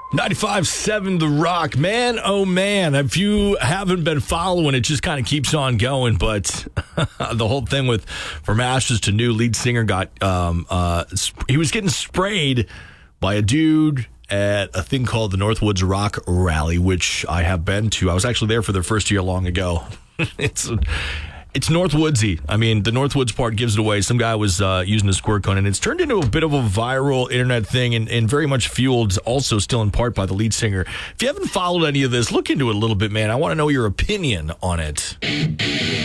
95.7 The Rock. Man, oh man, if you haven't been following, it just kind of keeps on going. But the whole thing with From Ashes to New lead singer got, he was getting sprayed by a dude at a thing called the Northwoods Rock Rally, which I have been to. I was actually there for their first year long ago. It's Northwoodsy. I mean, the Northwoods part gives it away. Some guy was using a squirt gun, and it's turned into a bit of a viral internet thing and very much fueled also still in part by the lead singer. If you haven't followed any of this, look into it a little bit, man. I want to know your opinion on it.